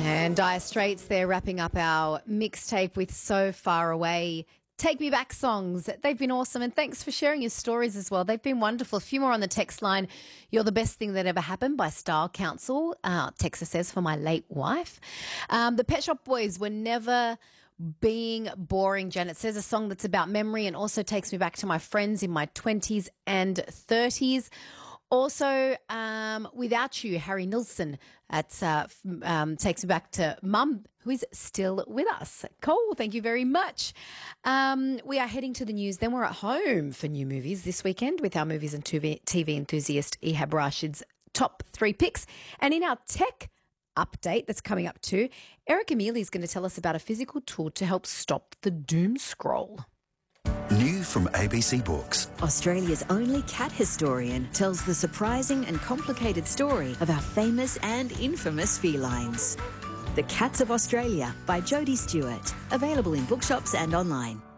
And Dire Straits, they're wrapping up our mixtape with So Far Away. Take Me Back songs. They've been awesome. And thanks for sharing your stories as well. They've been wonderful. A few more on the text line. You're the best thing that ever happened by Style Council. Texas says, for my late wife. The Pet Shop Boys were never being boring. Janet says a song that's about memory and also takes me back to my friends in my 20s and 30s. Also, Without You, Harry Nilsson. That takes me back to Mum, who is still with us. Cool, thank you very much. We are heading to the news. Then we're at home for new movies this weekend with our movies and TV enthusiast Ehab Rashid's top 3 picks. And in our tech update that's coming up too, Eric Amelia is going to tell us about a physical tool to help stop the doom scroll. New from ABC Books. Australia's only cat historian tells the surprising and complicated story of our famous and infamous felines. The Cats of Australia by Jodie Stewart. Available in bookshops and online.